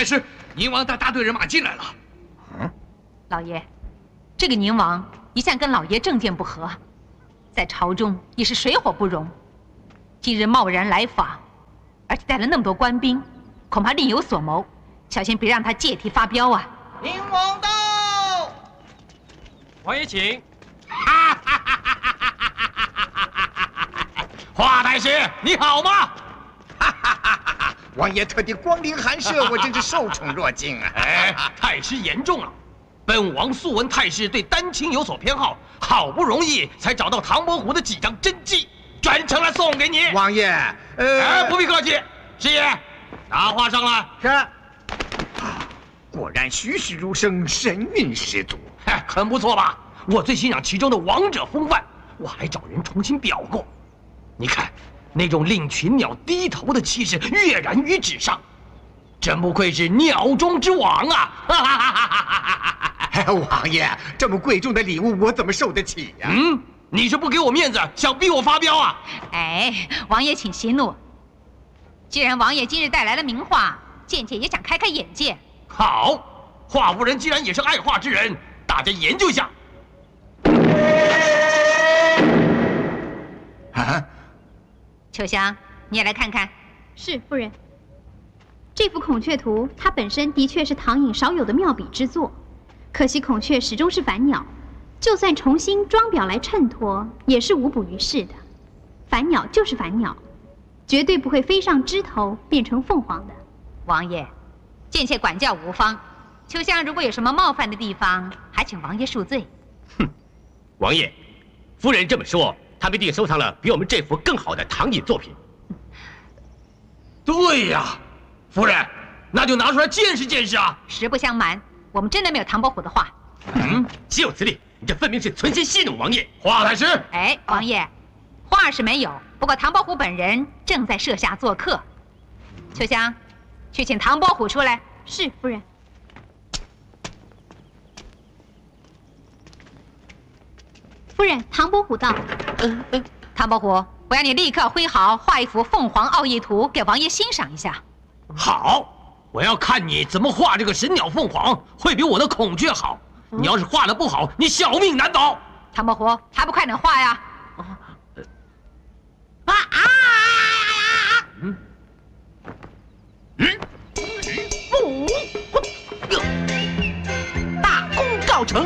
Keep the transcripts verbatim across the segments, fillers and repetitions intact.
太师，宁王带大队人马进来了。 嗯， 老爷，这个宁王一向跟老爷政见不合，在朝中也是水火不容。今日贸然来访，而且带了那么多官兵，恐怕另有所谋，小心别让他借题发飙啊！ 宁王到， 王爷请。 华太师，你好吗？ 王爷特地光临寒舍，我真是受宠若惊啊！ 哎，太师言重了。本王素闻太师对丹青有所偏好，好不容易才找到唐伯虎的几张真迹，专程来送给你。 王爷，呃， 哎，不必客气。师爷，拿画上来。 是。啊，果然栩栩如生，神韵十足。 哎，很不错吧？我最欣赏其中的王者风范，我还找人重新裱过。你看，那种令群鸟低头的气势跃然于纸上，真不愧是鸟中之王啊！ 哎，王爷，这么贵重的礼物，我怎么受得起呀？ 嗯，你是不给我面子，想逼我发飙啊？ 哎，王爷请息怒。既然王爷今日带来了名画，贱妾也想开开眼界。 好，华夫人既然也是爱画之人，大家研究一下。 啊！ 秋香，你也来看看。 是夫人。这幅孔雀图，它本身的确是唐寅少有的妙笔之作，可惜孔雀始终是凡鸟，就算重新装裱来衬托，也是无补于事的。凡鸟就是凡鸟，绝对不会飞上枝头变成凤凰的。 王爷，贱妾管教无方，秋香如果有什么冒犯的地方，还请王爷恕罪。 哼，王爷，夫人这么说，她必定收藏了比我们这幅更好的唐寅作品。 对呀，夫人，那就拿出来见识见识啊！ 实不相瞒，我们真的没有唐伯虎的画。 嗯，岂有此理！你这分明是存心戏弄王爷。 华太师， 哎，王爷，画是没有，不过唐伯虎本人正在舍下做客。秋香，去请唐伯虎出来。 是夫人。夫人，唐伯虎到。 嗯嗯，唐伯虎，我要你立刻挥毫画一幅凤凰傲羿图给王爷欣赏一下。 好，我要看你怎么画这个神鸟凤凰，会比我的孔雀好。你要是画得不好，你小命难保。 唐伯虎，还不快点画呀！ 啊啊！ 嗯嗯，不，大功告成。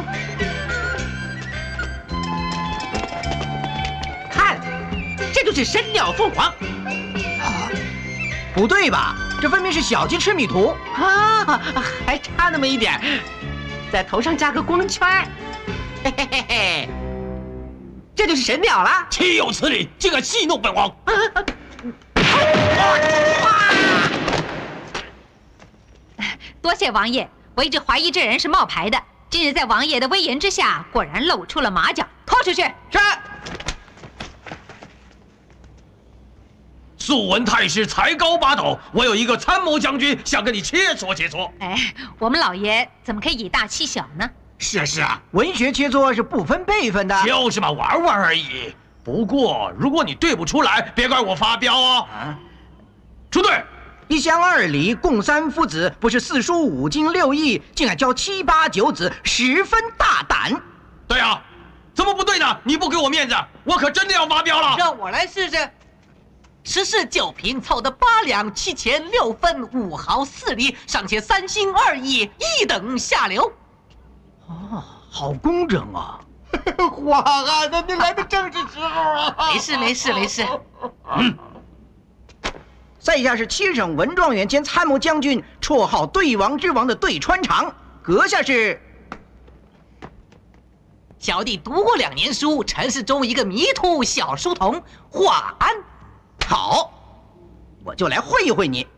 看，这就是神鸟凤凰。 啊，不对吧？这分明是小鸡吃米图啊，还差那么一点，在头上加个光圈，嘿嘿嘿嘿，这就是神鸟了。 岂有此理！竟敢戏弄本王！ 多谢王爷，我一直怀疑这人是冒牌的，今日在王爷的威严之下，果然露出了马脚。拖出去！ 是。 素闻太师才高八斗，我有一个参谋将军想跟你切磋切磋。 哎，我们老爷怎么可以以大欺小呢？ 是啊是啊， 文学切磋是不分辈分的。 就是嘛，玩玩而已。不过如果你对不出来，别怪我发飙哦。 啊， 出队。 一乡二里共三夫子，不是四书五经六艺，竟敢教七八九子，十分大胆。 对啊，怎么不对呢？你不给我面子，我可真的要发飙了。 让我来试试。十室九平凑的八两七钱六分五毫四厘，尚且三心二意，一等下流。 哦，好工整啊！ 皇啊，那你来的正是时候啊！ 没事没事没事。 嗯。在下是七省文状元兼参谋将军，绰号对王之王的对穿肠。阁下是？ 小弟读过两年书，尘世中一个迷途小书童华安。 好，我就来会一会你。